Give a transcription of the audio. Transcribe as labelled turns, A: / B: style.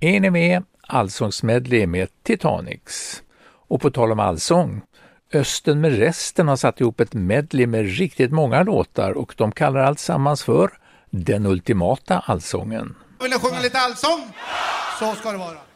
A: Är ni med? Allsångsmedley med Titanics. Och på tal om allsång, Östen med resten har satt ihop ett medley med riktigt många låtar och de kallar alltsammans för den ultimata allsången.
B: Vill ni sjunga lite allsång? Så ska det vara.